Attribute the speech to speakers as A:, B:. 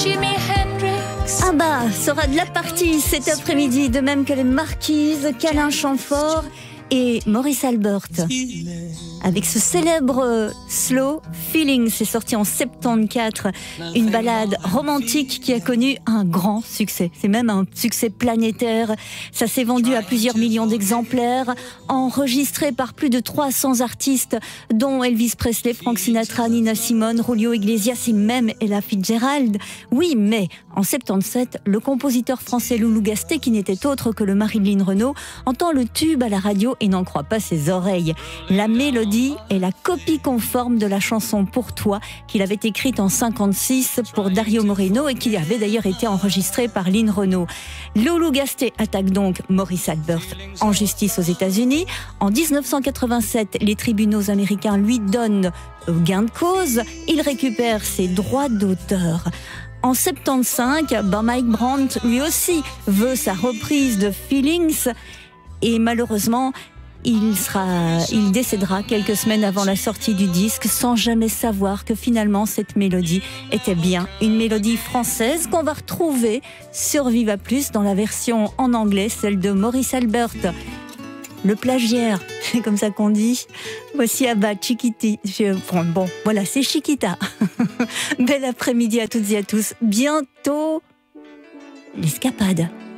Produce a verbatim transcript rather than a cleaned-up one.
A: Jimi Hendrix.
B: Ah bah, sera de la partie cet après-midi, de même que les Marquises, qu'Alain Chamfort et Maurice Albert. Avec ce célèbre slow Feeling, c'est sorti en soixante-quatorze, une ballade romantique qui a connu un grand succès. C'est même un succès planétaire. Ça s'est vendu à plusieurs millions d'exemplaires, enregistré par plus de trois cents artistes, dont Elvis Presley, Frank Sinatra, Nina Simone, Julio Iglesias et même Ella Fitzgerald. Oui, mais en soixante-dix-sept, le compositeur français Loulou Gasté, qui n'était autre que le mari de Lynn Renaud, entend le tube à la radio et n'en croit pas ses oreilles. La mélodie est la copie conforme de la chanson Pour toi, qu'il avait écrite en cinquante-six pour Dario Moreno et qui avait d'ailleurs été enregistrée par Lynn Renaud. Loulou Gasté attaque donc Maurice Albert en justice aux États-Unis. En dix-neuf cent quatre-vingt-sept, les tribunaux américains lui donnent gain de cause. Il récupère ses droits d'auteur. En soixante-quinze, ben Mike Brandt, lui aussi, veut sa reprise de Feelings. Et malheureusement, il sera, il décédera quelques semaines avant la sortie du disque, sans jamais savoir que finalement cette mélodie était bien une mélodie française qu'on va retrouver sur Viva Plus dans la version en anglais, celle de Maurice Albert. Le plagiaire, c'est comme ça qu'on dit. Voici Abba, Chiquiti. Bon, voilà, c'est Chiquita. Bel après-midi à toutes et à tous. Bientôt, l'escapade.